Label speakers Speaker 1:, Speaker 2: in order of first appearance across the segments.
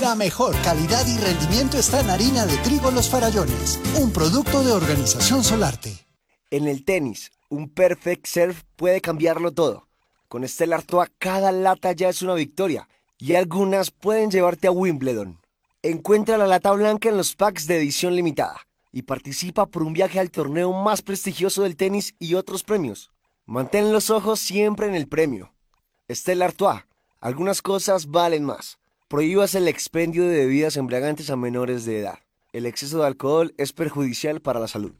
Speaker 1: La mejor calidad y rendimiento está en harina de trigo Los Farallones, un producto de Organización Solarte.
Speaker 2: En el tenis, un perfect serve puede cambiarlo todo. Con Stella Artois cada lata ya es una victoria y algunas pueden llevarte a Wimbledon. Encuentra la lata blanca en los packs de edición limitada y participa por un viaje al torneo más prestigioso del tenis y otros premios. Mantén los ojos siempre en el premio. Stella Artois, algunas cosas valen más. Prohíbas el expendio de bebidas embriagantes a menores de edad. El exceso de alcohol es perjudicial para la salud.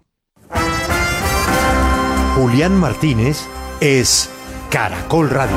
Speaker 3: Julián Martínez es Caracol Radio.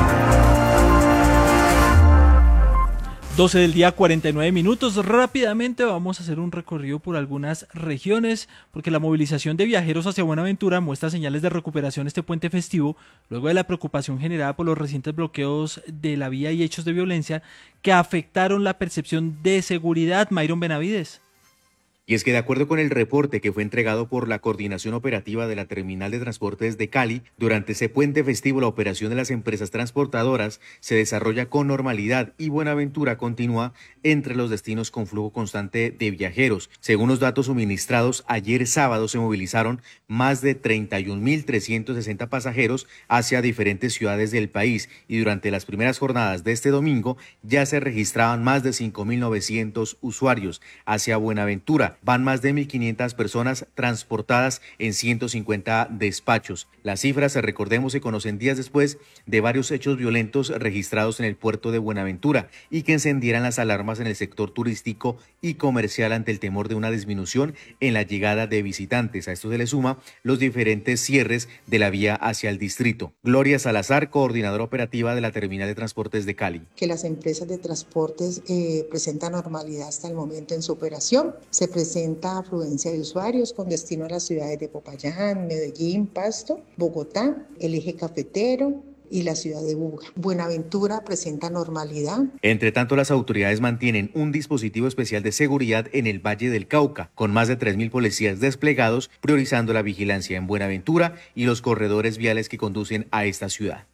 Speaker 4: 12 del día, 49 minutos. Rápidamente vamos a hacer un recorrido por algunas regiones, porque la movilización de viajeros hacia Buenaventura muestra señales de recuperación este puente festivo, luego de la preocupación generada por los recientes bloqueos de la vía y hechos de violencia que afectaron la percepción de seguridad. Mayron Benavides.
Speaker 5: Y es que de acuerdo con el reporte que fue entregado por la Coordinación Operativa de la Terminal de Transportes de Cali, durante ese puente festivo la operación de las empresas transportadoras se desarrolla con normalidad y Buenaventura continúa entre los destinos con flujo constante de viajeros. Según los datos suministrados, ayer sábado se movilizaron más de 31.360 pasajeros hacia diferentes ciudades del país y durante las primeras jornadas de este domingo ya se registraban más de 5.900 usuarios hacia Buenaventura. Van más de 1.500 personas transportadas en 150 despachos. Las cifras, recordemos, se conocen días después de varios hechos violentos registrados en el puerto de Buenaventura y que encendieran las alarmas en el sector turístico y comercial ante el temor de una disminución en la llegada de visitantes. A esto se le suma los diferentes cierres de la vía hacia el distrito. Gloria Salazar, coordinadora operativa de la Terminal de Transportes de Cali.
Speaker 6: Que las empresas de transportes presentan normalidad hasta el momento en su operación. Se presenta afluencia de usuarios con destino a las ciudades de Popayán, Medellín, Pasto, Bogotá, el eje cafetero y la ciudad de Buga. Buenaventura presenta normalidad.
Speaker 5: Entre tanto, las autoridades mantienen un dispositivo especial de seguridad en el Valle del Cauca, con más de 3.000 policías desplegados, priorizando la vigilancia en Buenaventura y los corredores viales que conducen a esta ciudad.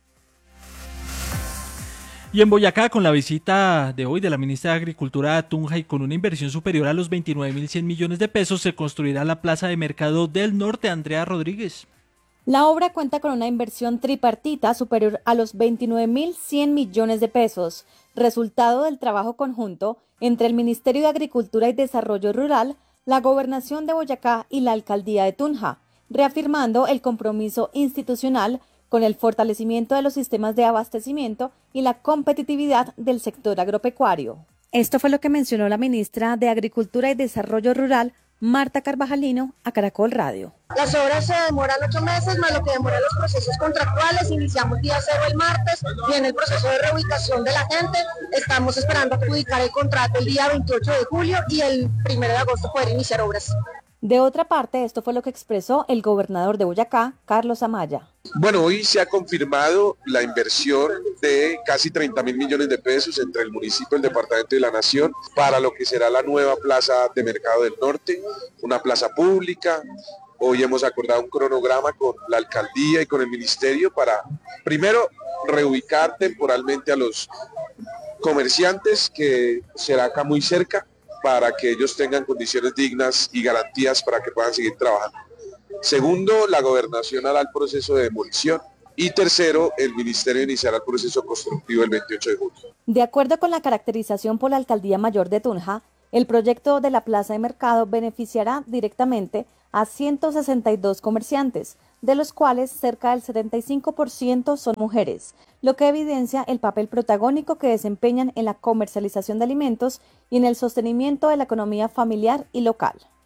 Speaker 4: Y en Boyacá, con la visita de hoy de la ministra de Agricultura a Tunja y con una inversión superior a los 29.100 millones de pesos, se construirá la Plaza de Mercado del Norte. Andrea Rodríguez.
Speaker 7: La obra cuenta con una inversión tripartita superior a los 29.100 millones de pesos, resultado del trabajo conjunto entre el Ministerio de Agricultura y Desarrollo Rural, la Gobernación de Boyacá y la Alcaldía de Tunja, reafirmando el compromiso institucional con el fortalecimiento de los sistemas de abastecimiento y la competitividad del sector agropecuario. Esto fue lo que mencionó la ministra de Agricultura y Desarrollo Rural, Marta Carvajalino, a Caracol Radio.
Speaker 8: Las obras se demoran 8 meses, más lo que demoran los procesos contractuales. Iniciamos día 0 el martes, viene el proceso de reubicación de la gente. Estamos esperando adjudicar el contrato el día 28 de julio y el 1 de agosto poder iniciar obras.
Speaker 7: De otra parte, esto fue lo que expresó el gobernador de Boyacá, Carlos Amaya.
Speaker 9: Bueno, hoy se ha confirmado la inversión de casi 30.000 millones de pesos entre el municipio, el departamento y la nación para lo que será la nueva Plaza de Mercado del Norte, una plaza pública. Hoy hemos acordado un cronograma con la alcaldía y con el ministerio para, primero, reubicar temporalmente a los comerciantes, que será acá muy cerca, para que ellos tengan condiciones dignas y garantías para que puedan seguir trabajando. Segundo, la gobernación hará el proceso de demolición. Y tercero, el ministerio iniciará el proceso constructivo el 28 de julio.
Speaker 7: De acuerdo con la caracterización por la Alcaldía Mayor de Tunja, el proyecto de la Plaza de Mercado beneficiará directamente a 162 comerciantes, de los cuales cerca del 75% son mujeres, lo que evidencia el papel protagónico que desempeñan en la comercialización de alimentos y en el sostenimiento de la economía familiar y local.